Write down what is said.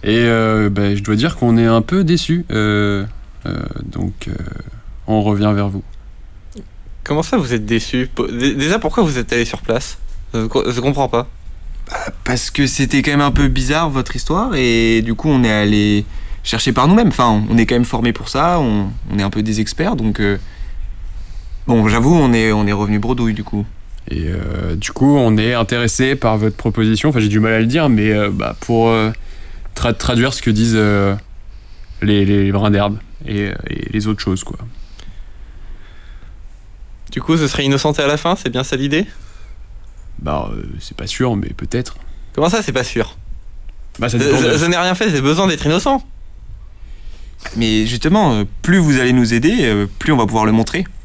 Et je dois dire qu'on est un peu déçus. Donc, on revient vers vous. Comment ça, vous êtes déçu? Déjà, pourquoi vous êtes allé sur place? Je comprends pas. Parce que c'était quand même un peu bizarre votre histoire et du coup on est allé chercher par nous-mêmes. Enfin, on est quand même formé pour ça, on est un peu des experts, donc bon, j'avoue, on est revenu bredouille du coup. Et du coup, on est intéressé par votre proposition. Enfin, j'ai du mal à le dire, mais pour traduire ce que disent les brins d'herbe et les autres choses, quoi. Du coup, ce serait innocenté à la fin, c'est bien ça l'idée? C'est pas sûr, mais peut-être. Comment ça, c'est pas sûr? Ça dépend je n'ai rien fait, j'ai besoin d'être innocent. Mais justement, plus vous allez nous aider, plus on va pouvoir le montrer.